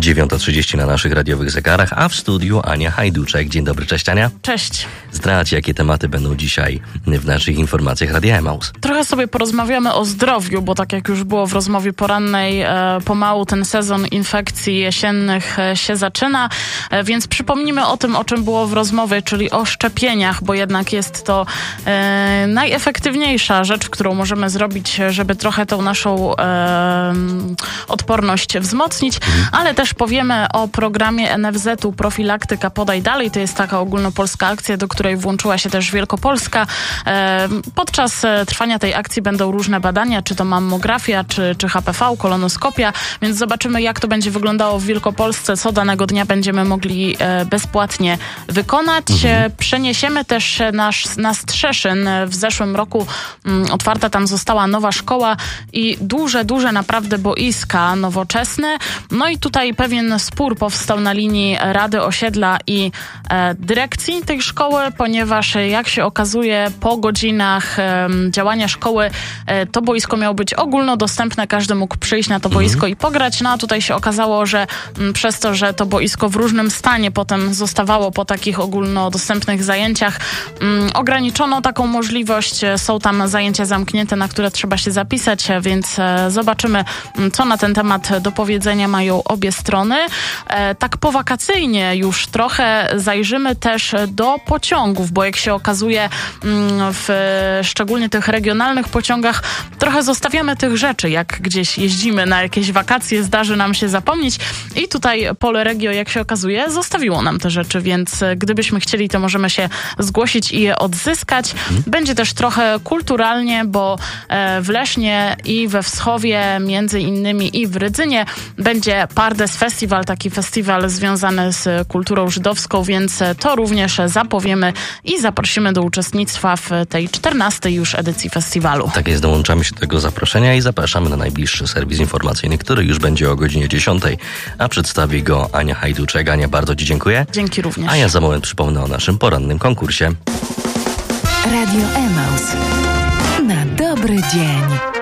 9:30 na naszych radiowych zegarach, a w studiu Ania Hajduczek. Dzień dobry, cześć Ania. Cześć. Zdradź, jakie tematy będą dzisiaj w naszych informacjach Radia Emaus. Trochę sobie porozmawiamy o zdrowiu, bo tak jak już było w rozmowie porannej, pomału ten sezon infekcji jesiennych się zaczyna, więc przypomnijmy o tym, o czym było w rozmowie, czyli o szczepieniach, bo jednak jest to najefektywniejsza rzecz, którą możemy zrobić, żeby trochę tą naszą odporność wzmocnić, ale też powiemy o programie NFZ-u Profilaktyka Podaj Dalej. To jest taka ogólnopolska akcja, do której włączyła się też Wielkopolska. Podczas trwania tej akcji będą różne badania, czy to mammografia, czy HPV, kolonoskopia, więc zobaczymy, jak to będzie wyglądało w Wielkopolsce, co danego dnia będziemy mogli bezpłatnie wykonać. Przeniesiemy też na Strzeszyn. W zeszłym roku otwarta tam została nowa szkoła i duże naprawdę boiska nowoczesne. No i tutaj pewien spór powstał na linii Rady Osiedla i dyrekcji tej szkoły, ponieważ jak się okazuje, po godzinach działania szkoły to boisko miało być ogólnodostępne, każdy mógł przyjść na to boisko i pograć, no a tutaj się okazało, że przez to, że to boisko w różnym stanie potem zostawało po takich ogólnodostępnych zajęciach, ograniczono taką możliwość, są tam zajęcia zamknięte, na które trzeba się zapisać, więc zobaczymy, co na ten temat do powiedzenia mają obie strony. Tak powakacyjnie już trochę zajrzymy też do pociągów, bo jak się okazuje w szczególnie tych regionalnych pociągach trochę zostawiamy tych rzeczy, jak gdzieś jeździmy na jakieś wakacje, zdarzy nam się zapomnieć i tutaj Polregio, jak się okazuje, zostawiło nam te rzeczy, więc gdybyśmy chcieli, to możemy się zgłosić i je odzyskać. Będzie też trochę kulturalnie, bo w Lesznie i we Wschowie, między innymi i w Rydzynie, będzie Pardes Festival, taki festiwal związany z kulturą żydowską, więc to również zapowiemy i zaprosimy do uczestnictwa w tej 14. już edycji festiwalu. Tak jest, dołączamy się do tego zaproszenia i zapraszamy na najbliższy serwis informacyjny, który już będzie o godzinie 10, a przedstawi go Ania Hajduczek. Ania, bardzo Ci dziękuję. Dzięki również. A ja za moment przypomnę o naszym porannym konkursie. Radio Emaus. Na dobry dzień.